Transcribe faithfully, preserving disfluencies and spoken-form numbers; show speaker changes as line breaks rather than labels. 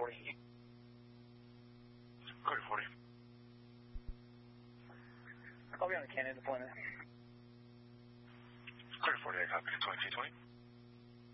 forty.
Carter forty.
I'll be on the Cannon deployment.
Carter forty, I copy. twenty-two twenty.